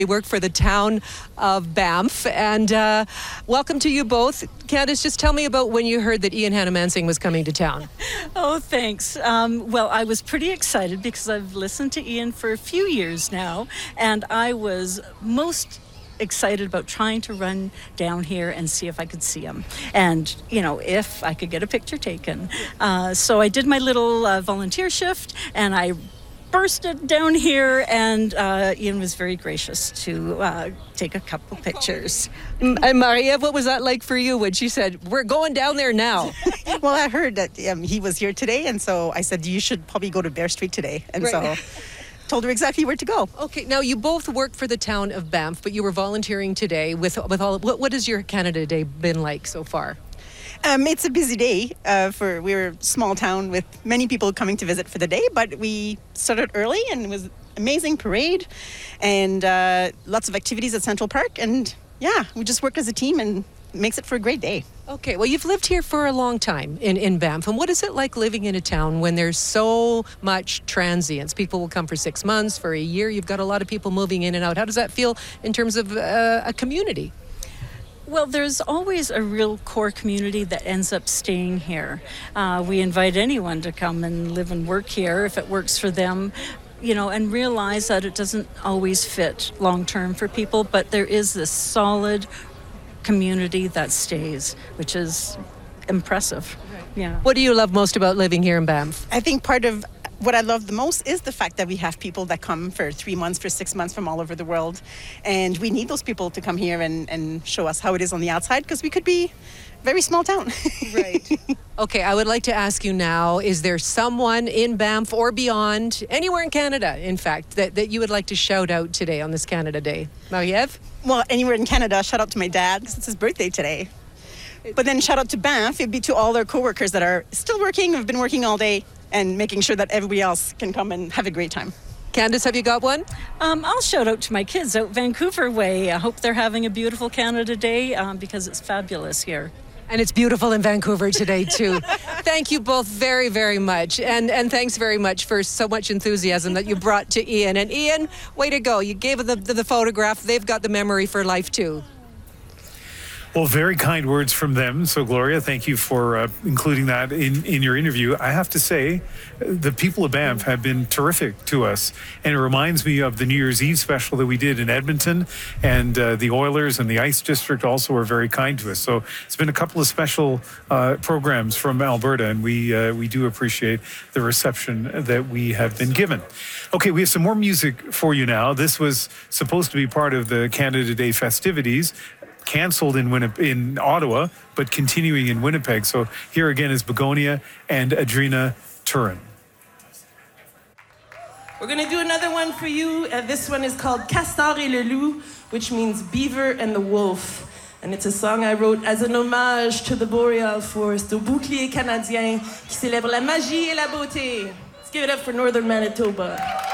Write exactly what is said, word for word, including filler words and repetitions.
We work for the town of Banff, and uh, welcome to you both. Candace, just tell me about when you heard that Ian Hanomansing was coming to town. Oh, thanks. Um, well, I was pretty excited because I've listened to Ian for a few years now, and I was most excited about trying to run down here and see if I could see him, and you know, if I could get a picture taken. Uh, so I did my little uh, volunteer shift, and I bursted down here, and uh, Ian was very gracious to uh, take a couple pictures. And Maria, what was that like for you when she said, we're going down there now? Well, I heard that um, he was here today, and so I said, you should probably go to Bear Street today. And Right. so told her exactly where to go. Okay, now you both work for the town of Banff, but you were volunteering today with with all. What, what has your Canada Day been like so far? Um, it's a busy day. Uh, for we're a small town with many people coming to visit for the day, but we started early, and it was amazing parade, and uh, lots of activities at Central Park, and yeah, we just work as a team, and it makes it for a great day. Okay, well, you've lived here for a long time in, in Banff, and what is it like living in a town when there's so much transience? People will come for six months, for a year. You've got a lot of people moving in and out. How does that feel in terms of uh, a community? Well, there's always a real core community that ends up staying here. Uh, we invite anyone to come and live and work here if it works for them, you know, and realize that it doesn't always fit long term for people, but there is this solid community that stays, which is impressive. Yeah. What do you love most about living here in Banff? I think part of what I love the most is the fact that we have people that come for three months, for six months from all over the world. And we need those people to come here and, and show us how it is on the outside, because we could be a very small town. Right. Okay, I would like to ask you now, is there someone in Banff or beyond, anywhere in Canada, in fact, that, that you would like to shout out today on this Canada Day? Marie-Ève? Well, anywhere in Canada, shout out to my dad, because it's his birthday today. But then shout out to Banff, it'd be to all our coworkers that are still working, have been working all day, and making sure that everybody else can come and have a great time. Candace, have you got one? Um, I'll shout out to my kids out Vancouver way. I hope they're having a beautiful Canada Day um, because it's fabulous here. And it's beautiful in Vancouver today, too. Thank you both very, very much. And and thanks very much for so much enthusiasm that you brought to Ian. And Ian, way to go. You gave the, the, the photograph. They've got the memory for life, too. Well, very kind words from them. So, Gloria, thank you for uh, including that in, in your interview. I have to say, the people of Banff have been terrific to us. And it reminds me of the New Year's Eve special that we did in Edmonton. And uh, the Oilers and the Ice District also were very kind to us. So it's been a couple of special uh, programs from Alberta. And we, uh, we do appreciate the reception that we have been given. Okay, we have some more music for you now. This was supposed to be part of the Canada Day festivities, canceled in Winnip- in Ottawa, but continuing in Winnipeg. So here again is Begonia and Adrina Turin. We're going to do another one for you. Uh, this one is called Castor et le Loup, which means beaver and the wolf. And it's a song I wrote as an hommage to the boreal forest, au bouclier canadien qui célèbre la magie et la beauté. Let's give it up for Northern Manitoba.